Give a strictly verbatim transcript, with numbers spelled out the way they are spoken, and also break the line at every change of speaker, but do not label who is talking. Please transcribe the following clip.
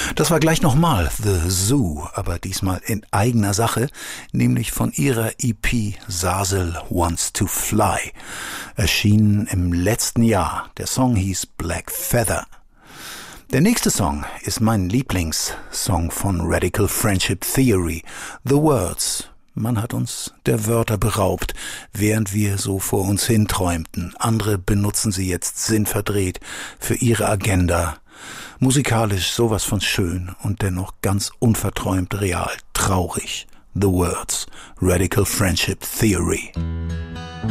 Das war gleich nochmal The Zoo, aber diesmal in eigener Sache, nämlich von ihrer E P Zazil Wants to Fly, erschienen im letzten Jahr. Der Song hieß Black Feather. Der nächste Song ist mein Lieblingssong von Radical Friendship Theory, The Words. Man hat uns der Wörter beraubt, während wir so vor uns hinträumten. Andere benutzen sie jetzt sinnverdreht für ihre Agenda. Musikalisch sowas von schön und dennoch ganz unverträumt real, traurig. The Words, Radical Friendship Theory.